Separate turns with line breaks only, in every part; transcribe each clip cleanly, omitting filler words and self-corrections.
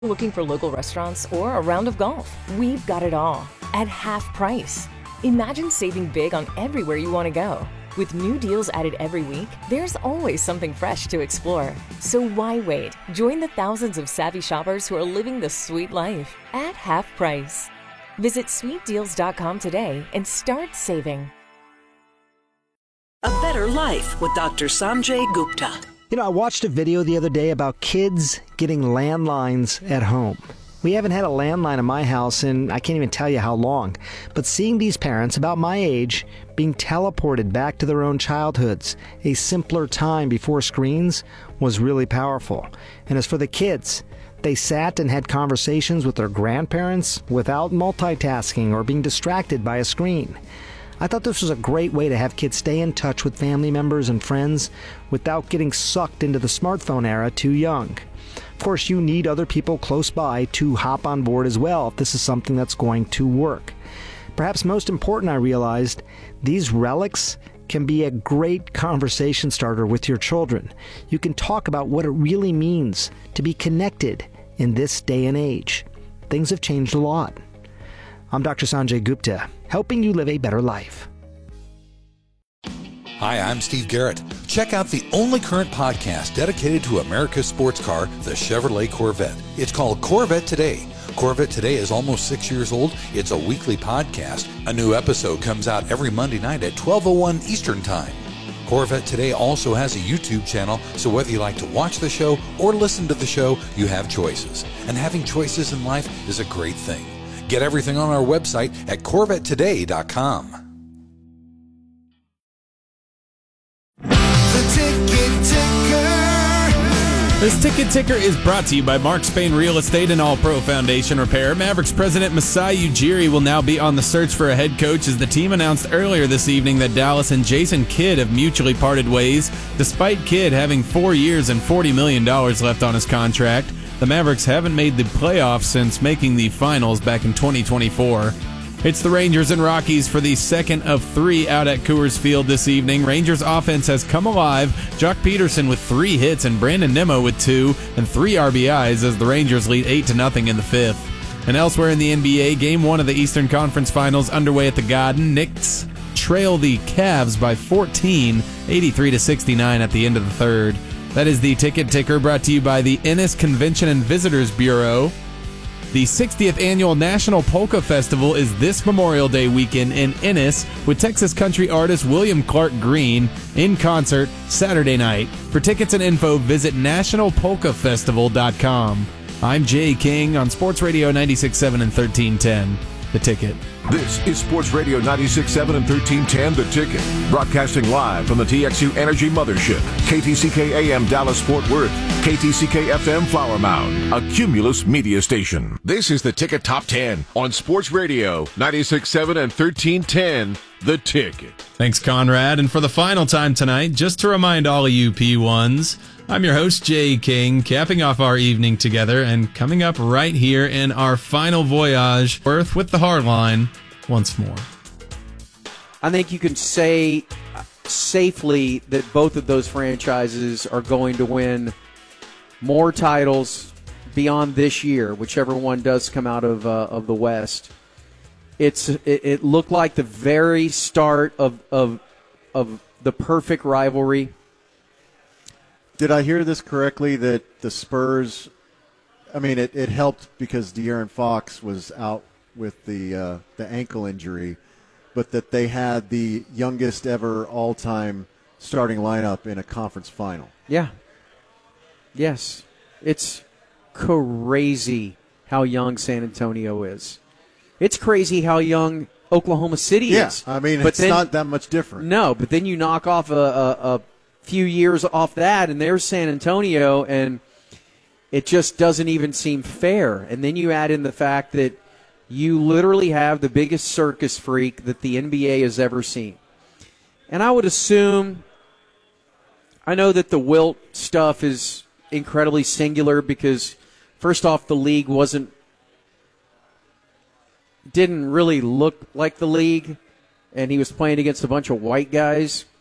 Looking for local restaurants or a round of golf? We've got it all at half price. Imagine saving big on everywhere you want to go. With new deals added every week, there's always something fresh to explore. So why wait? Join the thousands of savvy shoppers who are living the sweet life at half price. Visit sweetdeals.com today and start saving.
A Better Life with Dr. Sanjay Gupta.
You know, I watched a video the other day about kids getting landlines at home. We haven't had a landline in my house in I can't even tell you how long. But seeing these parents about my age being teleported back to their own childhoods, a simpler time before screens, was really powerful. And as for the kids, they sat and had conversations with their grandparents without multitasking or being distracted by a screen. I thought this was a great way to have kids stay in touch with family members and friends without getting sucked into the smartphone era too young. Of course, you need other people close by to hop on board as well if this is something that's going to work. Perhaps most important, I realized, these relics can be a great conversation starter with your children. You can talk about what it really means to be connected in this day and age. Things have changed a lot. I'm Dr. Sanjay Gupta, helping you live a better life.
Hi, I'm Steve Garrett. Check out the only current podcast dedicated to America's sports car, the Chevrolet Corvette. It's called Corvette Today. Corvette Today is almost 6 years old. It's a weekly podcast. A new episode comes out every Monday night at 12:01 Eastern Time. Corvette Today also has a YouTube channel, so whether you like to watch the show or listen to the show, you have choices. And having choices in life is a great thing. Get everything on our website at CorvetteToday.com.
The Ticket Ticker.
This Ticket Ticker is brought to you by Mark Spain Real Estate and All Pro Foundation Repair. Mavericks president Masai Ujiri will now be on the search for a head coach as the team announced earlier this evening that Dallas and Jason Kidd have mutually parted ways. Despite Kidd having 4 years and $40 million left on his contract, the Mavericks haven't made the playoffs since making the finals back in 2024. It's the Rangers and Rockies for the second of three out at Coors Field this evening. Rangers offense has come alive. Jock Peterson with 3 hits and Brandon Nimmo with 2 and 3 RBIs as the Rangers lead 8-0 in the fifth. And elsewhere in the NBA, Game 1 of the Eastern Conference Finals underway at the Garden. Knicks trail the Cavs by 14, 83-69 at the end of the third. That is the Ticket Ticker, brought to you by the Ennis Convention and Visitors Bureau. The 60th Annual National Polka Festival is this Memorial Day weekend in Ennis with Texas country artist William Clark Green in concert Saturday night. For tickets and info, visit nationalpolkafestival.com. I'm Jay King on Sports Radio 96.7 and 1310, The Ticket.
This is Sports Radio 96.7 and 1310, The Ticket. Broadcasting live from the TXU Energy Mothership. KTCK AM Dallas Fort Worth. KTCK FM Flower Mound. A Cumulus media station. This is The Ticket Top 10 on Sports Radio 96.7 and 1310, The Ticket.
Thanks, Conrad. And for the final time tonight, just to remind all of you P1s, I'm your host, Jay King, capping off our evening together and coming up right here in our final voyage, Earth with the Hardline, once more.
I think you can say safely that both of those franchises are going to win more titles beyond this year, whichever one does come out of the West. It looked like the very start of the perfect rivalry.
Did I hear this correctly that the Spurs, I mean, it helped because De'Aaron Fox was out with the ankle injury, but that they had the youngest ever all-time starting lineup in a conference final.
Yeah. Yes. It's crazy how young San Antonio is. It's crazy how young Oklahoma City is.
I mean, it's not that much different.
No, but then you knock off a few years off that, and there's San Antonio, and it just doesn't even seem fair. And then you add in the fact that you literally have the biggest circus freak that the NBA has ever seen. And I would assume, I know that the Wilt stuff is incredibly singular because, first off, the league didn't really look like the league, and he was playing against a bunch of white guys.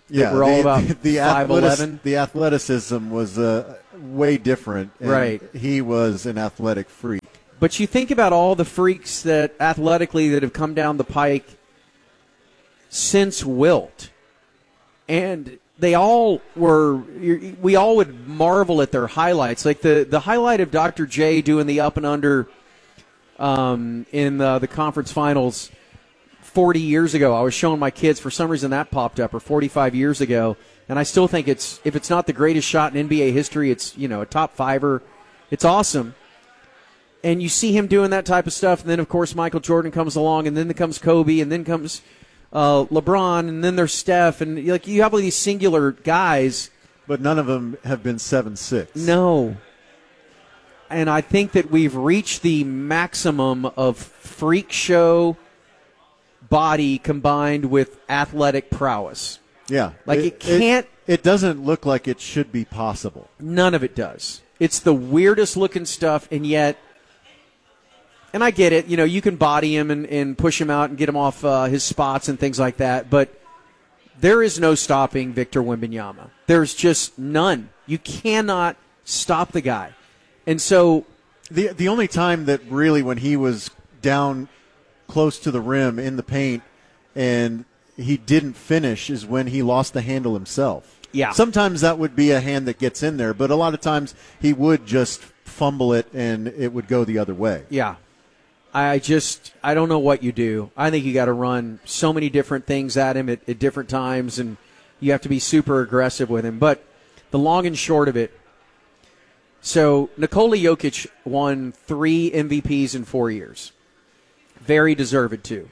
Yeah,
we're all about
the
5'11".
The athleticism was way different. And
right.
He was an athletic freak.
But you think about all the freaks that athletically that have come down the pike since Wilt, and they all were. We all would marvel at their highlights, like the highlight of Dr. J doing the up and under in the conference finals 40 years ago. I was showing my kids, for some reason that popped up, or 45 years ago, and I still think if it's not the greatest shot in NBA history, it's a top fiver. It's awesome. And you see him doing that type of stuff, and then, of course, Michael Jordan comes along, and then comes Kobe, and then comes LeBron, and then there's Steph, and you have all these singular guys.
But none of them have been 7'6".
No. And I think that we've reached the maximum of freak show body combined with athletic prowess.
Yeah.
It can't.
It doesn't look like it should be possible.
None of it does. It's the weirdest looking stuff, and yet. And I get it, you can body him and push him out and get him off his spots and things like that, but there is no stopping Victor Wembanyama. There's just none. You cannot stop the guy. And so
the only time that really when he was down close to the rim in the paint and he didn't finish is when he lost the handle himself.
Yeah.
Sometimes that would be a hand that gets in there, but a lot of times he would just fumble it and it would go the other way.
Yeah. I don't know what you do. I think you got to run so many different things at him at different times, and you have to be super aggressive with him. But the long and short of it, so Nikola Jokic won 3 MVPs in 4 years. Very deserved, too.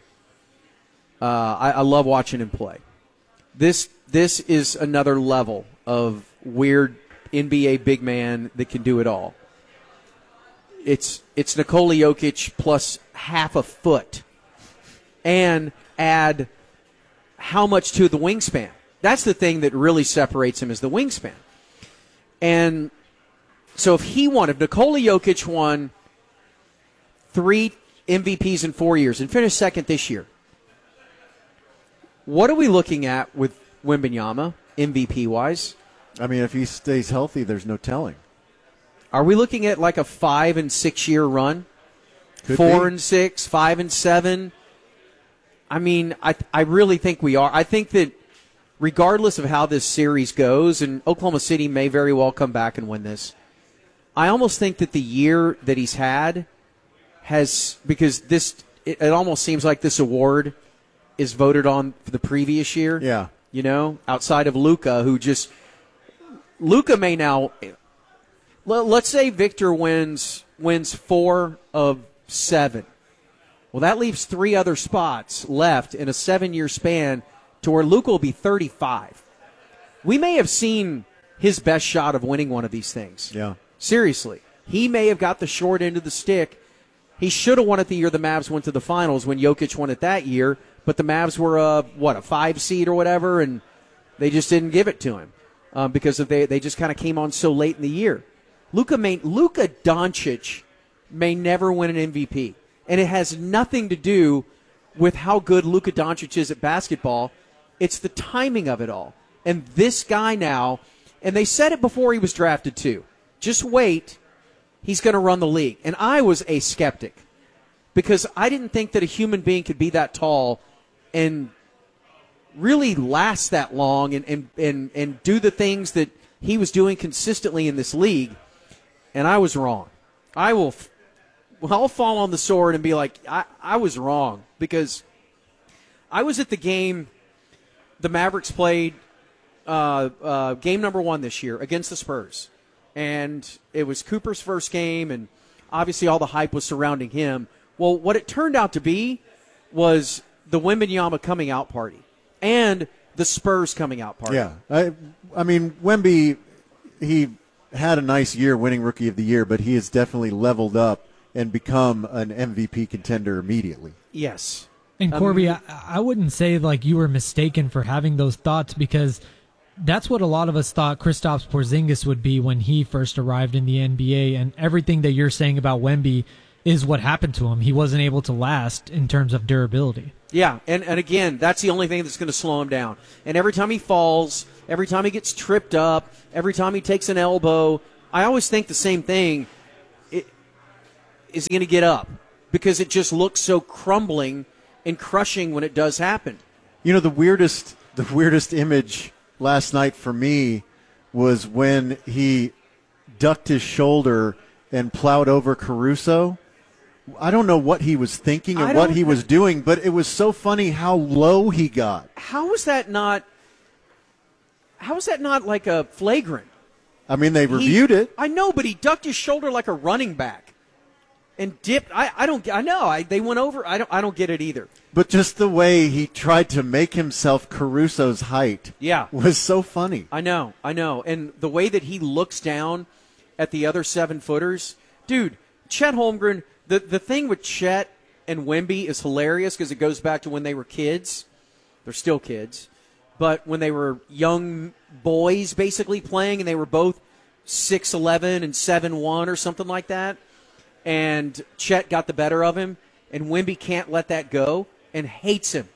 I love watching him play. This is another level of weird NBA big man that can do it all. It's Nikola Jokic plus half a foot and add how much to the wingspan. That's the thing that really separates him is the wingspan. And so if Nikola Jokic won 3 MVPs in 4 years and finished second this year, what are we looking at with Wembanyama MVP-wise?
I mean, if he stays healthy, there's no telling.
Are we looking at like a 5 and 6 year run?
Could
4
be.
and 6, 5 and 7? I mean, I really think we are. I think that regardless of how this series goes, and Oklahoma City may very well come back and win this, I almost think that the year that he's had because it almost seems like this award is voted on for the previous year.
Yeah.
Outside of Luka, Luka may now. Let's say Victor wins 4 of 7. Well, that leaves 3 other spots left in a 7-year span to where Luka will be 35. We may have seen his best shot of winning one of these things.
Yeah.
Seriously. He may have got the short end of the stick. He should have won it the year the Mavs went to the finals when Jokic won it that year, but the Mavs were a 5 seed or whatever, and they just didn't give it to him because they just kind of came on so late in the year. Luka Doncic may never win an MVP, and it has nothing to do with how good Luka Doncic is at basketball. It's the timing of it all. And this guy now, and they said it before he was drafted too, just wait, he's going to run the league. And I was a skeptic because I didn't think that a human being could be that tall and really last that long and do the things that he was doing consistently in this league. And I was wrong. I'll fall on the sword and be like, I was wrong because I was at the game the Mavericks played game number 1 this year against the Spurs. And it was Cooper's first game, and obviously all the hype was surrounding him. Well, what it turned out to be was the Wembanyama coming out party and the Spurs coming out party.
Yeah. I mean, Wemby, he had a nice year winning Rookie of the Year, but he has definitely leveled up and become an MVP contender immediately.
Yes.
And Corby, I wouldn't say like you were mistaken for having those thoughts because that's what a lot of us thought Kristaps Porzingis would be when he first arrived in the NBA. And everything that you're saying about Wemby is what happened to him. He wasn't able to last in terms of durability.
Yeah, and again, that's the only thing that's going to slow him down. And every time he falls, every time he gets tripped up, every time he takes an elbow, I always think the same thing. Is he going to get up? Because it just looks so crumbling and crushing when it does happen.
You know, the weirdest image last night for me was when he ducked his shoulder and plowed over Caruso. I don't know what he was thinking or what he was doing, but it was so funny how low he got.
How is that not like a flagrant?
I mean, they reviewed it.
I know, but he ducked his shoulder like a running back and dipped. They went over. I don't get it either.
But just the way he tried to make himself Caruso's height was so funny.
I know. And the way that he looks down at the other 7-footers. Dude, Chet Holmgren, the thing with Chet and Wemby is hilarious because it goes back to when they were kids. They're still kids. But when they were young boys basically playing and they were both 6'11 and 7'1 or something like that, and Chet got the better of him, and Wemby can't let that go and hates him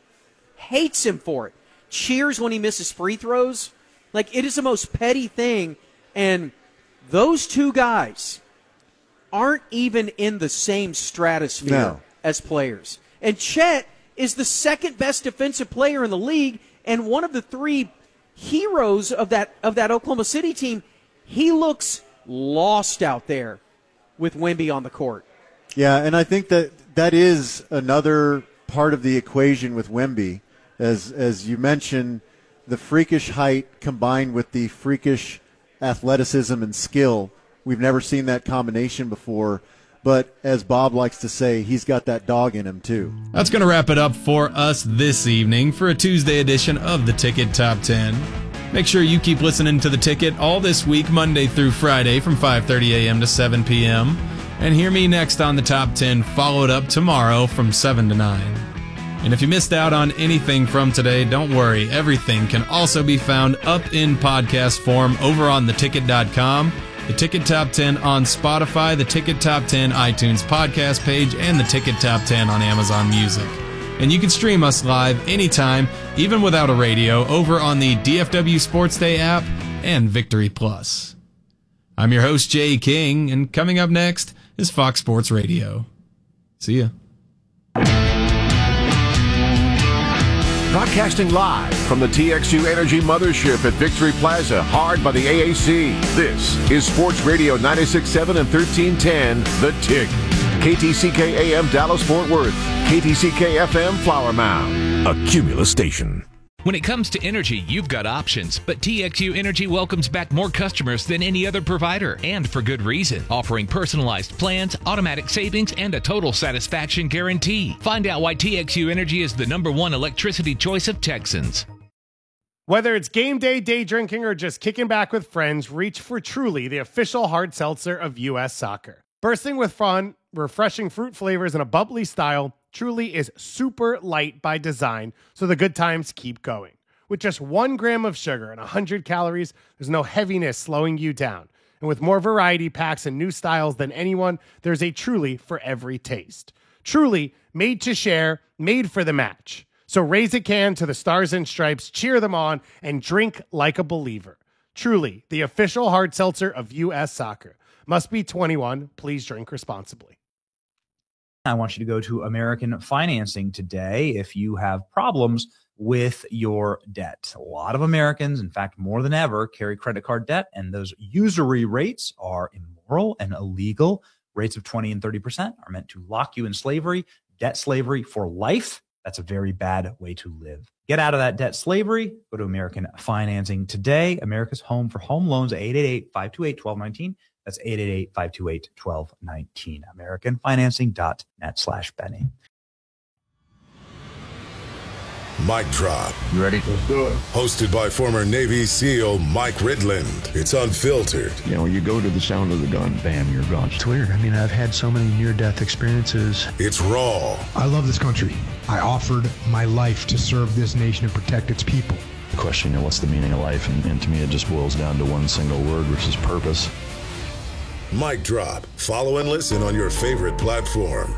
for it. Cheers when he misses free throws. Like, it is the most petty thing, and those two guys aren't even in the same stratosphere as players. And Chet is the second best defensive player in the league and one of the three heroes of that Oklahoma City team. He looks lost out there with Wemby on the court.
Yeah, and I think that is another part of the equation with Wemby. As you mentioned, the freakish height combined with the freakish athleticism and skill. We've never seen that combination before. But as Bob likes to say, he's got that dog in him, too.
That's going to wrap it up for us this evening for a Tuesday edition of the Ticket Top 10. Make sure you keep listening to The Ticket all this week, Monday through Friday from 5:30 a.m. to 7 p.m. And hear me next on the Top 10, followed up tomorrow from 7 to 9. And if you missed out on anything from today, don't worry. Everything can also be found up in podcast form over on theticket.com. The Ticket Top 10 on Spotify, the Ticket Top 10 iTunes podcast page, and the Ticket Top 10 on Amazon Music. And you can stream us live anytime, even without a radio, over on the DFW Sports Day app and Victory Plus. I'm your host, Jay King, and coming up next is Fox Sports Radio. See ya.
Broadcasting live from the TXU Energy Mothership at Victory Plaza, hard by the AAC. This is Sports Radio 96.7 and 1310, The Tick. KTCK AM Dallas-Fort Worth. KTCK FM Flower Mound. A Cumulus station.
When it comes to energy, you've got options, but TXU Energy welcomes back more customers than any other provider, and for good reason, offering personalized plans, automatic savings, and a total satisfaction guarantee. Find out why TXU Energy is the #1 electricity choice of Texans.
Whether it's game day, day drinking, or just kicking back with friends, reach for Truly, the official hard seltzer of U.S. Soccer. Bursting with fun, refreshing fruit flavors, and a bubbly style, Truly is super light by design, so the good times keep going. With just 1 gram of sugar and 100 calories, there's no heaviness slowing you down. And with more variety packs and new styles than anyone, there's a Truly for every taste. Truly, made to share, made for the match. So raise a can to the Stars and Stripes, cheer them on, and drink like a believer. Truly, the official hard seltzer of U.S. Soccer. Must be 21. Please drink responsibly.
I want you to go to American Financing today if you have problems with your debt. A lot of Americans, in fact, more than ever, carry credit card debt, and those usury rates are immoral and illegal. Rates of 20 and 30% are meant to lock you in slavery, debt slavery for life. That's a very bad way to live. Get out of that debt slavery. Go to American Financing today. America's home for home loans, 888-528-1219. That's 888-528-1219. AmericanFinancing.net/Benny.
Mic drop.
You ready? Let's do it.
Hosted by former Navy SEAL Mike Ridland. It's unfiltered.
You know, you go to the sound of the gun, bam, you're gone.
It's weird. I mean, I've had so many near-death experiences.
It's raw.
I love this country. I offered my life to serve this nation and protect its people.
The question, you know, what's the meaning of life? And to me, it just boils down to one single word, which is purpose.
Mic Drop. Follow and listen on your favorite platform.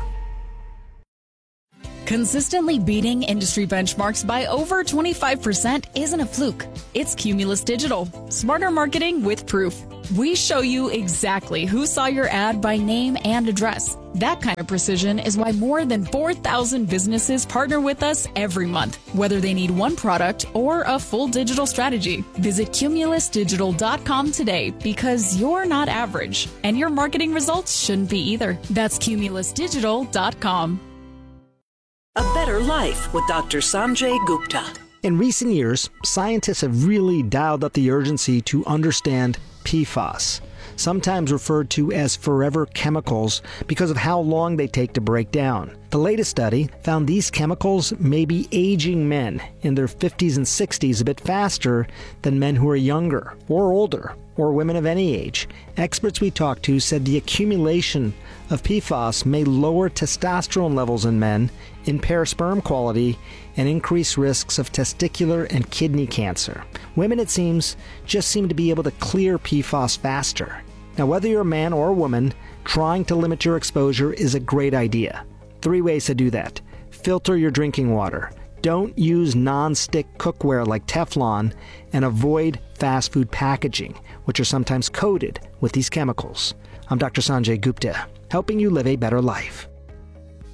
Consistently beating industry benchmarks by over 25% isn't a fluke. It's Cumulus Digital. Smarter marketing with proof. We show you exactly who saw your ad by name and address. That kind of precision is why more than 4,000 businesses partner with us every month, whether they need one product or a full digital strategy. Visit cumulusdigital.com today because you're not average, and your marketing results shouldn't be either. That's cumulusdigital.com.
A Better Life with Dr. Sanjay Gupta.
In recent years, scientists have really dialed up the urgency to understand PFAS, sometimes referred to as forever chemicals because of how long they take to break down. The latest study found these chemicals may be aging men in their 50s and 60s a bit faster than men who are younger or older, or women of any age. Experts we talked to said the accumulation of PFAS may lower testosterone levels in men, impair sperm quality, and increase risks of testicular and kidney cancer. Women, it seems, just seem to be able to clear PFAS faster. Now, whether you're a man or a woman, trying to limit your exposure is a great idea. 3 ways to do that. Filter your drinking water. Don't use non-stick cookware like Teflon, and avoid fast food packaging, which are sometimes coated with these chemicals. I'm Dr. Sanjay Gupta, helping you live a better life.